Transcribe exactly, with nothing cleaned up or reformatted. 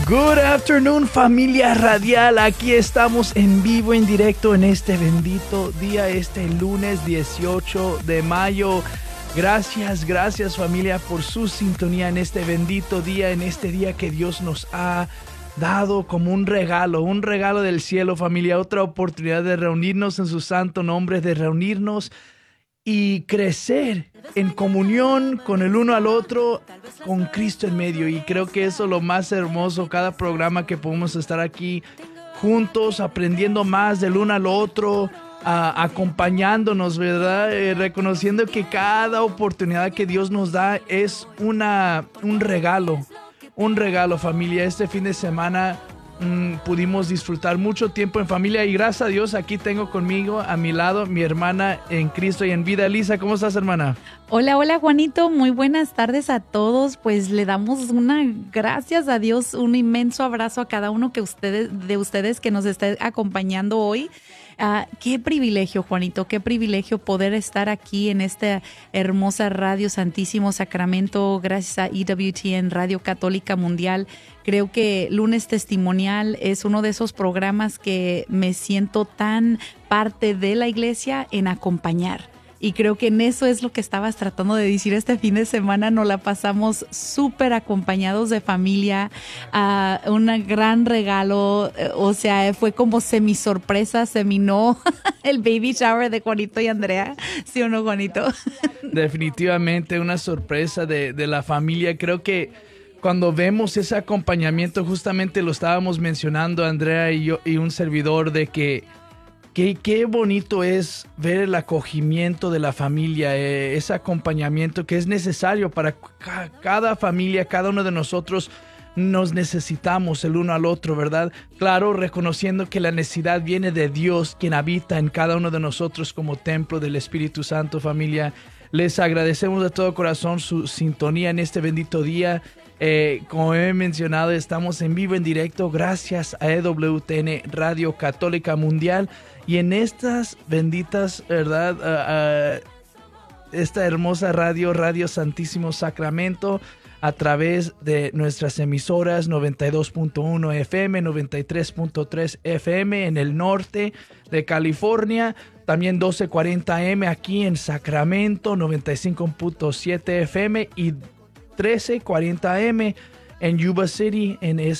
Good afternoon, familia radial. Aquí estamos en vivo, en directo en este bendito día, este lunes dieciocho de mayo. Gracias, gracias familia por su sintonía en este bendito día, en este día que Dios nos ha dado como un regalo, un regalo del cielo, familia. Otra oportunidad de reunirnos en su santo nombre, de reunirnos y crecer en comunión con el uno al otro, con Cristo en medio. Y creo que eso es lo más hermoso, cada programa que podemos estar aquí juntos, aprendiendo más del uno al otro, a, acompañándonos, ¿verdad? Eh, reconociendo que cada oportunidad que Dios nos da es una, un regalo, un regalo, familia. Este fin de semana Mm, pudimos disfrutar mucho tiempo en familia y gracias a Dios aquí tengo conmigo a mi lado mi hermana en Cristo y en vida. Elisa, ¿cómo estás, hermana? Hola, hola Juanito, muy buenas tardes a todos. Pues le damos una gracias a Dios, un inmenso abrazo a cada uno que ustedes, de ustedes que nos está acompañando hoy. Uh, qué privilegio, Juanito, qué privilegio poder estar aquí en esta hermosa Radio Santísimo Sacramento, gracias a E W T N, Radio Católica Mundial. Creo que Lunes Testimonial es uno de esos programas que me siento tan parte de la iglesia en acompañar. Y creo que en eso es lo que estabas tratando de decir este fin de semana. Nos la pasamos súper acompañados de familia, uh, un gran regalo, o sea, fue como semi sorpresa, semi no, el baby shower de Juanito y Andrea, ¿sí o no, Juanito? Definitivamente una sorpresa de, de la familia. Creo que cuando vemos ese acompañamiento, justamente lo estábamos mencionando Andrea y yo y un servidor, de que Qué, qué bonito es ver el acogimiento de la familia, eh, ese acompañamiento que es necesario para ca- cada familia, cada uno de nosotros. Nos necesitamos el uno al otro, ¿verdad? Claro, reconociendo que la necesidad viene de Dios, quien habita en cada uno de nosotros como templo del Espíritu Santo, familia. Les agradecemos de todo corazón su sintonía en este bendito día. Eh, como he mencionado, estamos en vivo, en directo, gracias a E W T N, Radio Católica Mundial. Y en estas benditas, ¿verdad? Uh, uh, esta hermosa radio, Radio Santísimo Sacramento, a través de nuestras emisoras noventa y dos punto uno F M, noventa y tres punto tres F M en el norte de California, también doce cuarenta A M aquí en Sacramento, noventa y cinco punto siete F M y trece cuarenta A M en Yuba City, en,